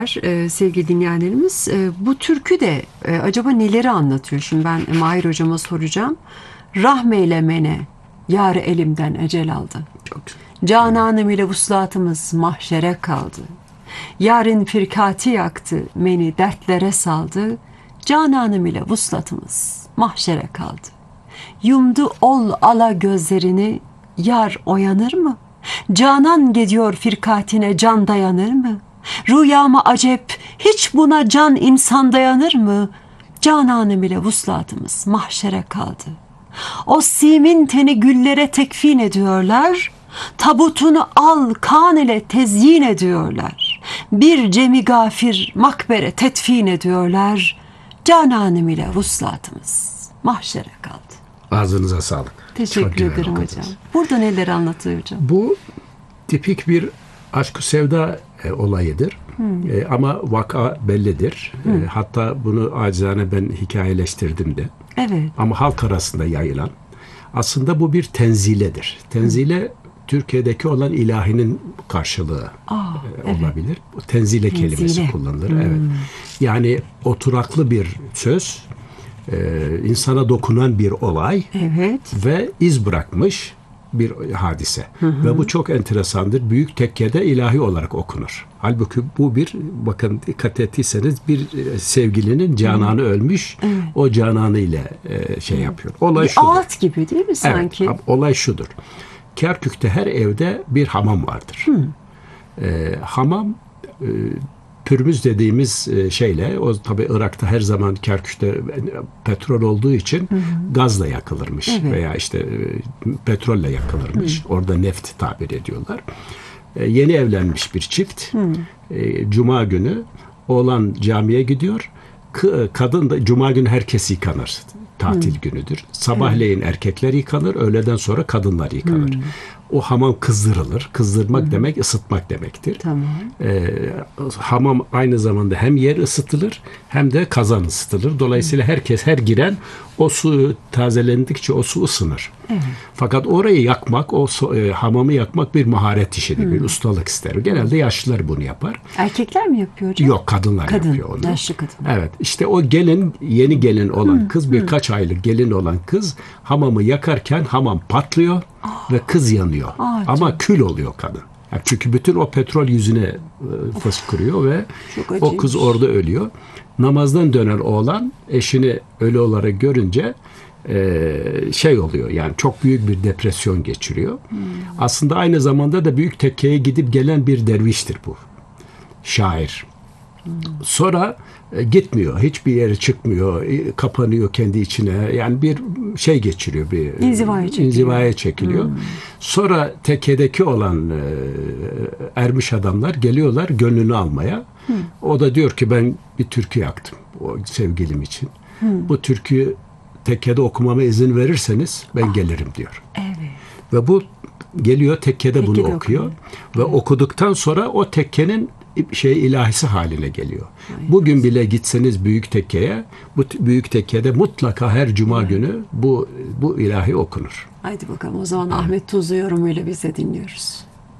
Sevgili dinleyenlerimiz, bu türkü de acaba neleri anlatıyor? Şimdi ben Mahir hocama soracağım. Rahmeyle mene, yar elimden ecel aldı. Çok güzel. Cananım ile vuslatımız mahşere kaldı. Yarın firkati yaktı, beni dertlere saldı. Cananım ile vuslatımız mahşere kaldı. Yumdu ol ala gözlerini, yar oyanır mı? Canan gidiyor firkatine, can dayanır mı? Rüyama acep, hiç buna can insan dayanır mı? Cananım ile vuslatımız mahşere kaldı. O simin teni güllere tekfin ediyorlar. Tabutunu al kan ile tezyin ediyorlar. Bir cemi gafir makbere tedfin ediyorlar. Cananım ile vuslatımız mahşere kaldı. Ağzınıza sağlık. Teşekkür ederim hocam. Burada neler anlatıyor hocam? Bu tipik bir aşk-ı sevda olayıdır. Ama vaka bellidir. Hatta bunu acizane ben hikayeleştirdim de. Evet. Ama halk arasında yayılan. Aslında bu bir tenziledir. Tenzile Türkiye'deki olan ilahinin karşılığı olabilir. Bu tenzile kelimesi kullanılır. Evet. Yani oturaklı bir söz, insana dokunan bir olay ve iz bırakmış bir hadise. Ve bu çok enteresandır. Büyük tekkede ilahi olarak okunur. Halbuki bu bir, bakın dikkat ettiyseniz, bir sevgilinin cananı ölmüş. O cananı ile şey yapıyor. Olay şudur. Ağıt gibi değil mi sanki? Evet, olay şudur. Kerkük'te her evde bir hamam vardır. Hamam pürmüz dediğimiz şeyle, o tabi Irak'ta her zaman Kerkük'te petrol olduğu için gazla yakılırmış veya işte petrolle yakılırmış. Orada neft tabir ediyorlar. Yeni evlenmiş bir çift Cuma günü oğlan camiye gidiyor. Kadın da Cuma günü herkes yıkanır. Tatil günüdür. Sabahleyin erkekler yıkanır, öğleden sonra kadınlar yıkanır. O hamam kızdırılır. Kızdırmak demek ısıtmak demektir. Tamam. Hamam aynı zamanda hem yer ısıtılır hem de kazan ısıtılır. Dolayısıyla herkes, her giren o su tazelendikçe o su ısınır. Fakat orayı yakmak, hamamı yakmak bir maharet işidir, bir ustalık ister. Genelde yaşlılar bunu yapar. Erkekler mi yapıyor hocam? Yok, kadınlar yapıyor onu. Yaşlı kadın. Evet, işte o gelin, yeni gelin olan kız, birkaç aylık gelin olan kız hamamı yakarken hamam patlıyor ve kız yanıyor. Ama kül oluyor kadın. Yani çünkü bütün o petrol yüzüne fışkırıyor ve o kız orada ölüyor. Namazdan dönen oğlan eşini ölü olarak görünce şey oluyor, yani çok büyük bir depresyon geçiriyor. Aslında aynı zamanda da büyük tekkeye gidip gelen bir derviştir bu. Şair. Sonra gitmiyor. Hiçbir yere çıkmıyor. Kapanıyor kendi içine. Yani bir şey geçiriyor. Bir inzivaya çekiliyor. Sonra tekkedeki olan ermiş adamlar geliyorlar gönlünü almaya. O da diyor ki ben bir türkü yaktım o sevgilim için. Bu türküyü tekkede okumama izin verirseniz ben gelirim diyor. Evet. Ve bu geliyor tekkede bunu okuyor. Ve okuduktan sonra o tekkenin ilahisi haline geliyor. Bugün bile gitseniz büyük tekkeye, bu büyük tekkede mutlaka her cuma günü bu ilahi okunur. Haydi bakalım o zaman Ahmet Tuzlu yorumuyla biz de dinliyoruz.